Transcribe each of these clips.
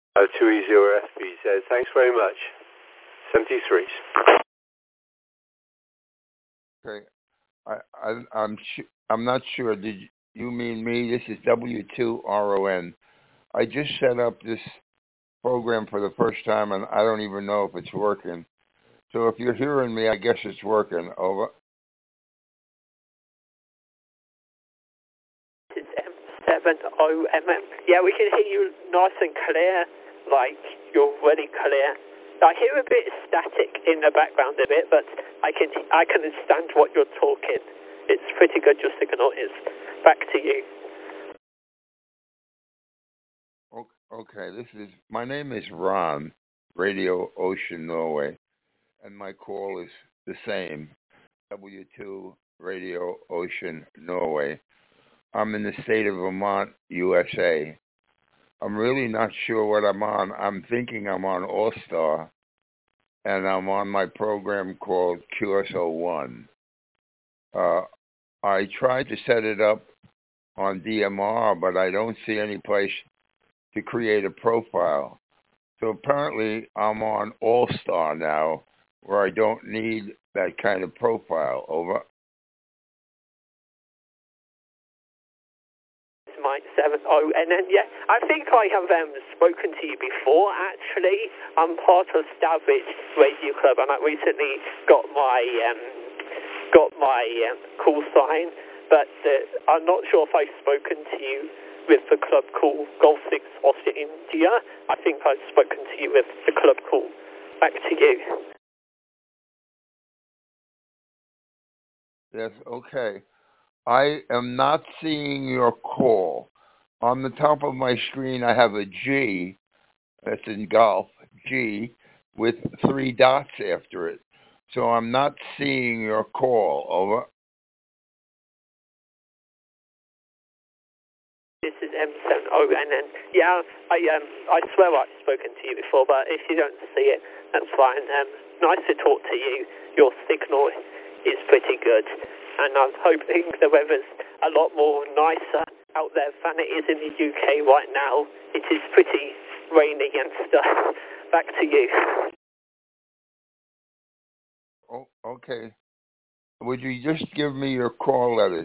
2E0FB. Thanks very much. 73. Okay. I'm not sure. Did you mean me? This is W2RON. I just set up this program for the first time, and I don't even know if it's working. So if you're hearing me, I guess it's working. Over. It's M7OMM. Yeah, we can hear you nice and clear, like you're really clear. I hear a bit static in the background a bit, but I can understand what you're talking. It's pretty good, your signal is. Back to you. Okay, my name is Ron, Radio Ocean Norway, and my call is the same, W2 Radio Ocean Norway. I'm in the state of Vermont, USA. I'm really not sure what I'm on. I'm thinking I'm on All Star, and I'm on my program called QSO1. I tried to set it up on DMR, but I don't see any place to create a profile. So apparently I'm on All Star now, where I don't need that kind of profile. Over. My 7ONN. Yeah, I think I have spoken to you before. Actually, I'm part of Stourbridge Radio Club, and I recently got my call sign, but I'm not sure if I've spoken to you with the club called Golf 6 Oscar India. I think I've spoken to you with the club call. Back to you. Yes. Okay. I am not seeing your call. On the top of my screen, I have a G, that's in golf, G, with 3 dots after it. So I'm not seeing your call. Over. This is M7ONN. Yeah, I swear I've spoken to you before, but if you don't see it, that's fine. Nice to talk to you. Your signal is pretty good, and I'm hoping the weather's a lot more nicer out there than it is in the UK right now. It is pretty rainy and stuff. Back to you. Oh, okay. Would you just give me your call letters?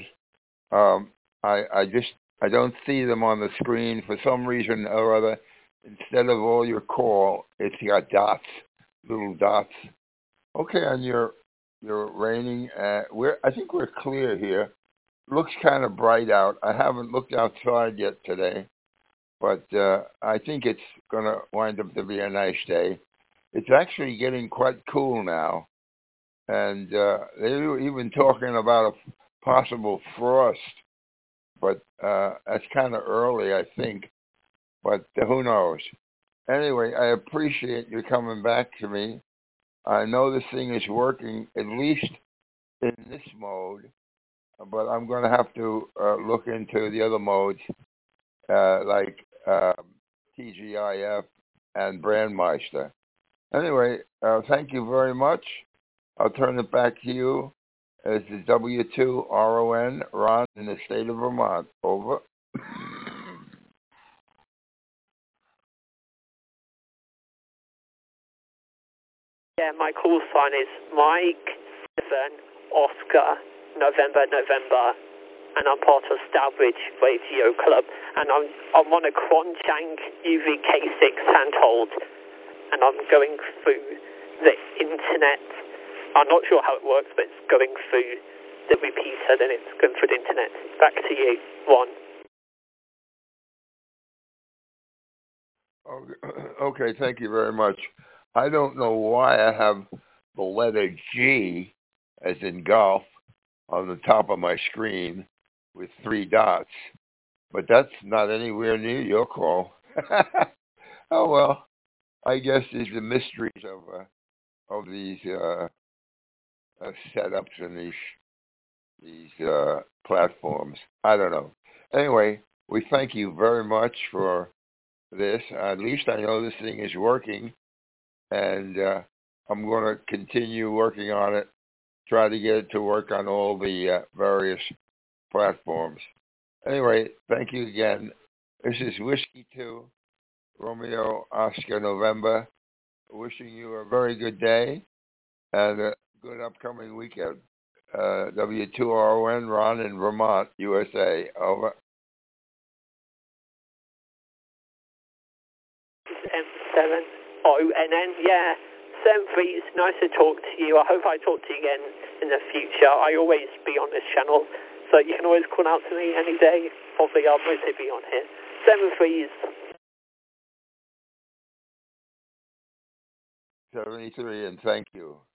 I don't see them on the screen for some reason or other. Instead of all your call, it's got dots, little dots. Okay, and you're raining. I think we're clear here. Looks kind of bright out. I haven't looked outside yet today, but I think it's gonna wind up to be a nice day. It's actually getting quite cool now, and they were even talking about a possible frost, but that's kind of early, I think. But who knows? Anyway, I appreciate you coming back to me. I know this thing is working, at least in this mode, but I'm going to have to look into the other modes, like TGIF and Brandmeister. Anyway, thank you very much. I'll turn it back to you. This is W2RON, Ron, in the state of Vermont. Over. Yeah, my call sign is Mike 7 Oscar November, and I'm part of Stourbridge Radio Club, and I'm on a Quanchang UVK6 handhold, and I'm going through the internet. I'm not sure how it works, but it's going through the repeater, then it's going through the internet. Back to you, Ron. Okay, thank you very much. I don't know why I have the letter G, as in golf, on the top of my screen with 3 dots, but that's not anywhere near your call. Oh well, I guess it's the mysteries of these setups and these platforms. I don't know. Anyway, we thank you very much for this. At least I know this thing is working, and I'm going to continue working on it, try to get it to work on all the various platforms. Anyway, thank you again. This is Whiskey 2 Romeo Oscar November. Wishing you a very good day and a good upcoming weekend. W2RON, Ron in Vermont, USA. Over. M7ONN, yeah. 73, it's nice to talk to you. I hope I talk to you again in the future. I always be on this channel, so you can always call out to me any day. Probably I'll mostly be on here. 73's. 73, and thank you.